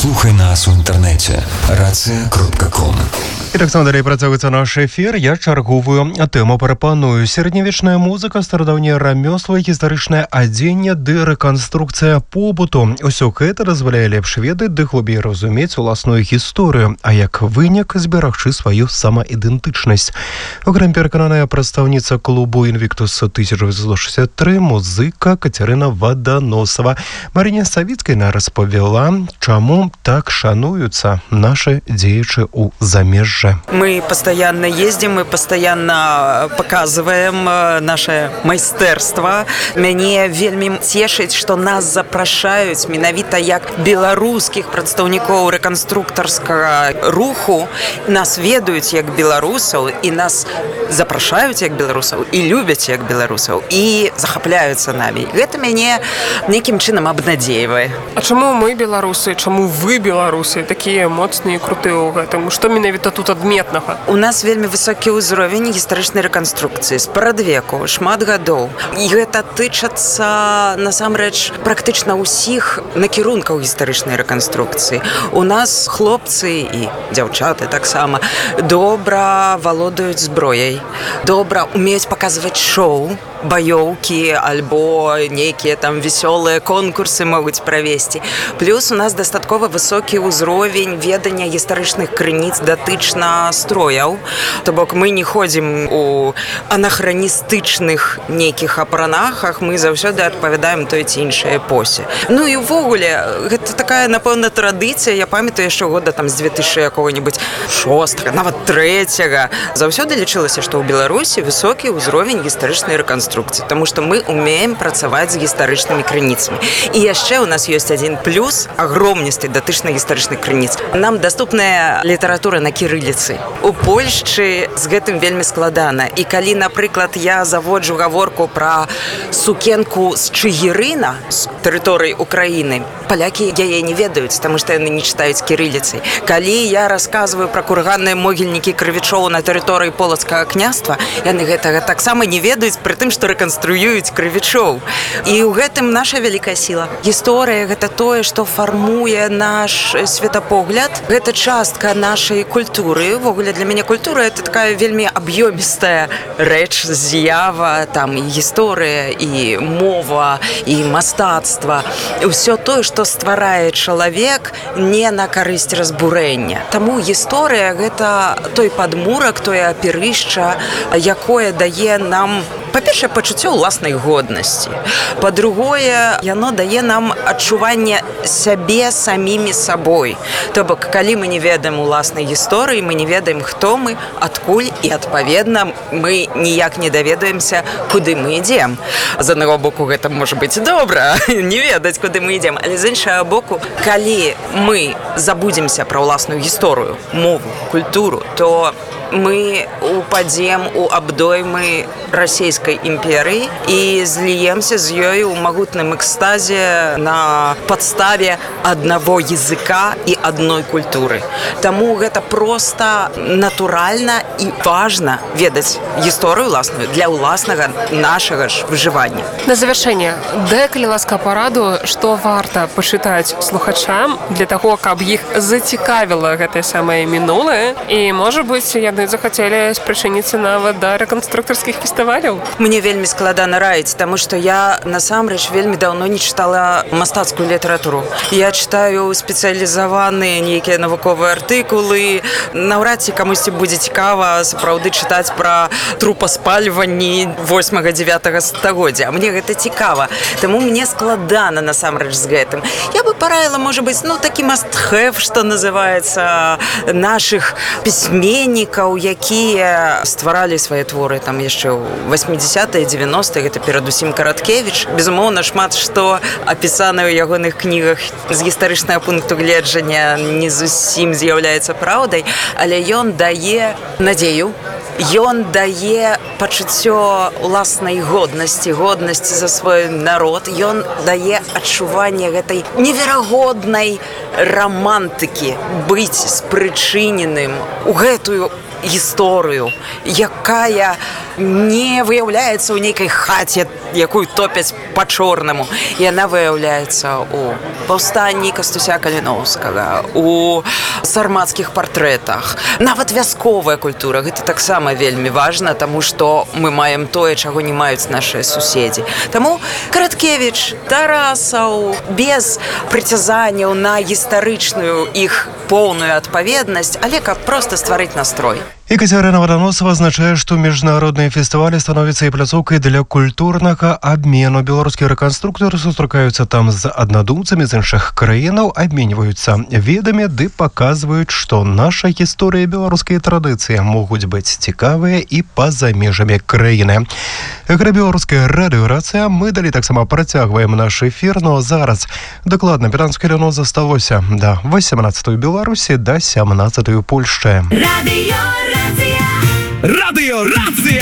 Слухай нас у інтэрнэце racja.com. І так само далей працягваецца наш эфір. Я чарговую тэму прапаную. Сярэднявечная музыка, старадаўнія рамёслы, гістарычнае адзенне ды рэканструкцыя побыту. Усё гэта дазваляе лепш ведаць ды глыбей разумець уласную гісторыю, а як вынік зберагчы сваю самаідэнтычнасць. Окрем перакананая прадстаўніца клубу «Інвіктус» 1963 музыка Кацярына Ваданосава. Марыня Савіцкая распавяла, чаму так шануюцца нашы дзеячы ў замежжы. Мы постоянно ездим, мы постоянно показываем наше майстэрства. Мяне вельмі цешыць, што нас запрашаюць менавіта як беларускіх прадстаўнікоў рэканструктарскага руху. Нас ведаюць як беларусаў і нас запрашаюць як беларусаў і любяць як беларусаў і захапляюцца намі. Гэта мяне нейкім чынам абнадзейвае. А чаму мы беларусы, чаму вы беларусы такія моцныя і крутыя ў гэтым? Што менавіта тут адметнага? У нас вельмі высокі ўзровень гістарычнай рэканструкцыі спрадвеку, шмат гадоў. І гэта тычацца насамрэч практычна ўсіх накірункаў гістарычнай рэканструкцыі. У нас хлопцы і дзяўчаты таксама добра валодаюць зброяй, добра умеюць паказваць шоу, баёўкі альбо нейкія там весёлыя конкурсы могуць правесці. Плюс у нас дастаткова высокі ўзровень ведання гістарычных крыніц датычна строяў. То бок мы не ходзім у анахраністычных нейкіх апранахах, мы заўсёды адпавядаем той ці іншай эпосе. Ну і ўвогуле, гэта такая, напэўна, традыцыя. Я памятаю яшчэ года там з 2000 якога-нибудь 6-го, нават 3-го. Заўсёды лічылася, што ў Беларусі высокі ўзровень гістарычнай рэканструкцыі, тому што мы умеем працаваць з гістарычнымі крыніцамі. І яшчэ у нас ёсць адзін плюс агромністы датычна гістарычных крыніц. Нам даступная літаратура на кірыліцы. У Польшчы з гэтым вельмі складана. І калі, напрыклад, я заводжу гаворку пра сукенку з Чыгірына, з тэрыторыі Украіны, палякі яе не ведаюць, таму што яны не чытаюць кірыліцай. Калі я расказваю пра курганныя могільнікі крывічоў на тэрыторыі Полацкага княства, яны гэтага таксама не ведаюць, пры тым, што рэканструююць крывічоў. І ў гэтым наша вялікая сіла. Гісторыя – гэта тое, што фармуе наш светапогляд. Гэта частка нашай культуры. Ввогуле для мяне культура – это такая вельмі аб'ёмістая рэч, з'ява, там і гісторыя, і мова, і мастацтва. Усё тое, што стварае чалавек не на карысць разбурэння. Таму гісторыя – гэта той падмурак, тое апірышча, якое дае нам, па-першае, пачуццё ўласнай годнасці. Па-другое, яно дае нам адчуванне сябе самімі сабой. То бок, калі мы не ведаем уласнай гісторыі, мы не ведаем, хто мы, адкуль, і, адпаведна, мы ніяк не даведаемся, куды мы ідзем. З аднаго боку, гэта можа быць добра, не ведаць, куды мы ідзем. Але з іншага боку, калі мы забудземся пра ўласную гісторыю, мову, культуру, то мы упадзем у абдоймы расійскай імперыі і зліемся з ёй у магутным экстазе на падставе аднаго языка і адной культуры. Таму гэта проста натуральна і важна ведаць гісторыю ўласную для ўласнага нашага ж выжывання. На завяршэнне, дай, калі ласка, параду, што варта пачытаць слухачам для таго, каб іх зацікавіла гэтае самае мінулае і, можа быць, яны захацелі спрычыніцца нават да рэканструктарскіх фестываляў. Мне вельмі складана раіць, таму што я насамрэч вельмі даўно не чытала мастацкую літаратуру. Я чытаю спецыялізаваныя нейкія навуковыя артыкулы. Наўрад ці камусьці будзе цікава сапраўды чытаць пра трупаспальванні 8-9 стагоддзя. А мне гэта цікава. Таму мне складана насамрэч з гэтым. Я бы параіла, можа быць, такі must-have, што называецца, нашых пісьменнікаў, якія стваралі свае творы там яшчэ ў 80-е, 90-е, гэта перадусім Караткевіч. Безумоўна, шмат што апісана ў ягоных кнігах з гістарычнага пункту гледжання не зусім з'яўляецца праўдай, але ён дае надзею, ён дае пачуццё уласнай годнасці за свой народ, ён дае адчуванне гэтай неверагоднай романтыкі, быць спрычыненым у гэтую гісторыю, якая не выяўляецца ў нейкай хаце, якую топяць па-чорнаму. Яна выяўляецца ў паўстанні Кастуся Каліноўскага, у сармацкіх партрэтах. Нават вясковая культура. Гэта таксама вельмі важна, таму што мы маем тое, чаго не маюць нашыя суседзі. Таму Караткевіч, Тарасаў, без прыцязанняў на гістарычную іх поўную адпаведнасць, але каб проста стварыць настрой. Екатерина Водоносова азначае, што міжнародныя фестывалі становяцца і пляцоўкай для культурнага абмену. Беларускія рэканструктары сустракаюцца там з аднадумцамі з іншых краінаў, абменьваюцца ведамі ды паказваюць, што наша гісторыя і беларускія традыцыі могуць быць цікавыя і па-за межамі краіны. Беларуская радыёрацыя. Мы далей таксама працягваем наш эфір, но зараз дакладна 15 хвілінаў засталося да 18-й Беларусі, да 17-й Польшчы. Радио Рация!